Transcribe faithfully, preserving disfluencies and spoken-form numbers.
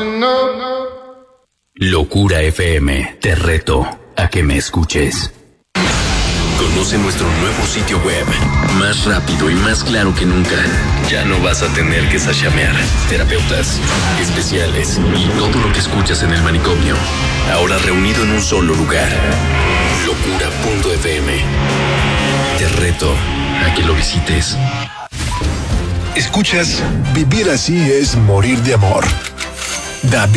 Locura F M, te reto a que me escuches. Conoce nuestro nuevo sitio web, más rápido y más claro que nunca. Ya no vas a tener que sashamear. Terapeutas, especiales y todo lo que escuchas en el manicomio, ahora reunido en un solo lugar. Locura punto F M. Te reto a que lo visites. Escuchas Vivir así es morir de amor. David